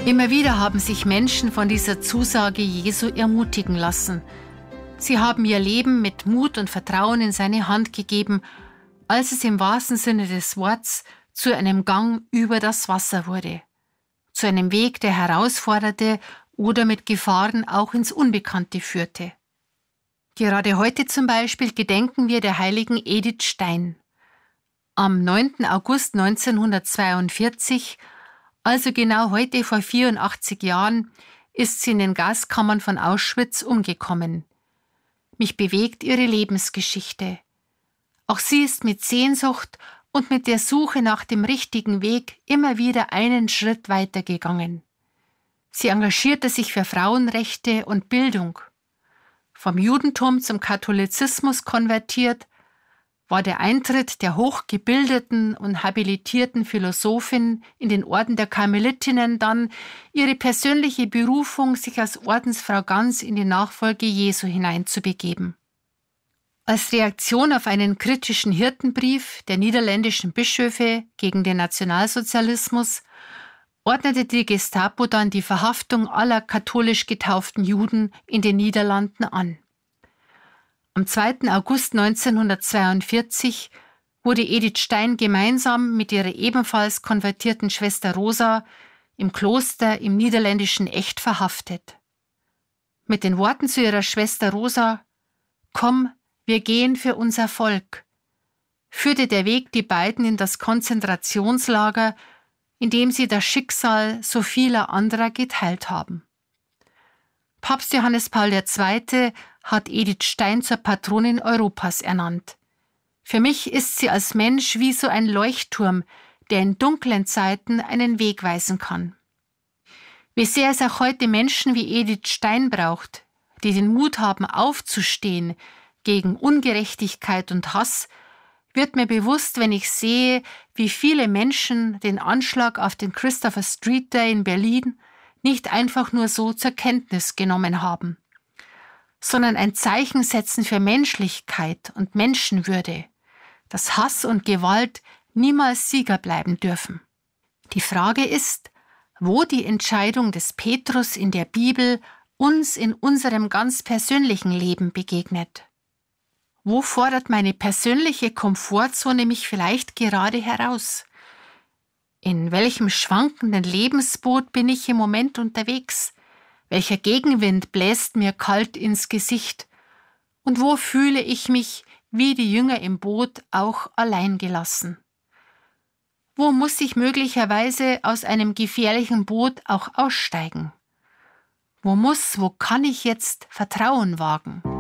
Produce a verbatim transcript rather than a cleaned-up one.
Immer wieder haben sich Menschen von dieser Zusage Jesu ermutigen lassen. Sie haben ihr Leben mit Mut und Vertrauen in seine Hand gegeben, als es im wahrsten Sinne des Wortes zu einem Gang über das Wasser wurde. Zu einem Weg, der herausforderte oder mit Gefahren auch ins Unbekannte führte. Gerade heute zum Beispiel gedenken wir der heiligen Edith Stein. Am neunten August neunzehnhundertzweiundvierzig, also genau heute vor vierundachtzig Jahren, ist sie in den Gaskammern von Auschwitz umgekommen. Mich bewegt ihre Lebensgeschichte. Auch sie ist mit Sehnsucht und mit der Suche nach dem richtigen Weg immer wieder einen Schritt weitergegangen. Sie engagierte sich für Frauenrechte und Bildung. Vom Judentum zum Katholizismus konvertiert, war der Eintritt der hochgebildeten und habilitierten Philosophin in den Orden der Karmelitinnen dann ihre persönliche Berufung, sich als Ordensfrau ganz in die Nachfolge Jesu hineinzubegeben. Als Reaktion auf einen kritischen Hirtenbrief der niederländischen Bischöfe gegen den Nationalsozialismus ordnete die Gestapo dann die Verhaftung aller katholisch getauften Juden in den Niederlanden an. Am zweiten August neunzehnhundertzweiundvierzig wurde Edith Stein gemeinsam mit ihrer ebenfalls konvertierten Schwester Rosa im Kloster im niederländischen Echt verhaftet. Mit den Worten zu ihrer Schwester Rosa: »Komm, wir gehen für unser Volk«, führte der Weg die beiden in das Konzentrationslager, in dem sie das Schicksal so vieler anderer geteilt haben. Papst Johannes Paul der Zweite hat Edith Stein zur Patronin Europas ernannt. Für mich ist sie als Mensch wie so ein Leuchtturm, der in dunklen Zeiten einen Weg weisen kann. Wie sehr es auch heute Menschen wie Edith Stein braucht, die den Mut haben, aufzustehen gegen Ungerechtigkeit und Hass, wird mir bewusst, wenn ich sehe, wie viele Menschen den Anschlag auf den Christopher Street Day in Berlin nicht einfach nur so zur Kenntnis genommen haben, sondern ein Zeichen setzen für Menschlichkeit und Menschenwürde, dass Hass und Gewalt niemals Sieger bleiben dürfen. Die Frage ist, wo die Entscheidung des Petrus in der Bibel uns in unserem ganz persönlichen Leben begegnet. Wo fordert meine persönliche Komfortzone mich vielleicht gerade heraus? In welchem schwankenden Lebensboot bin ich im Moment unterwegs? Welcher Gegenwind bläst mir kalt ins Gesicht? Und wo fühle ich mich, wie die Jünger im Boot, auch allein gelassen? Wo muss ich möglicherweise aus einem gefährlichen Boot auch aussteigen? Wo muss, wo kann ich jetzt Vertrauen wagen?